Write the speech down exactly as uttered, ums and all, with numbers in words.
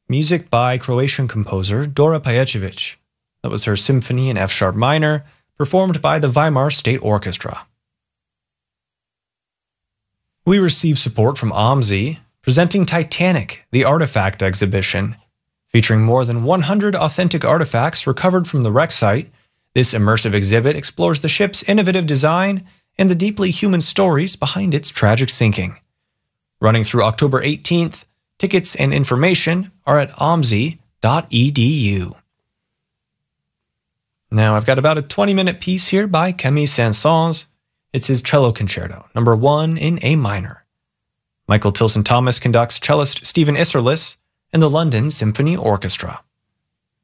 Music by Croatian composer Dora Pejacevic. That was her Symphony in F-sharp minor, performed by the Weimar State Orchestra. We receive support from O M S I, presenting Titanic, the Artifact exhibition. Featuring more than one hundred authentic artifacts recovered from the wreck site, this immersive exhibit explores the ship's innovative design and the deeply human stories behind its tragic sinking. Running through October eighteenth, tickets and information are at O M S I dot E D U. Now I've got about a twenty minute piece here by Camille Saint-Saëns. It's his Cello Concerto, number one in A minor. Michael Tilson Thomas conducts cellist Stephen Isserlis and the London Symphony Orchestra.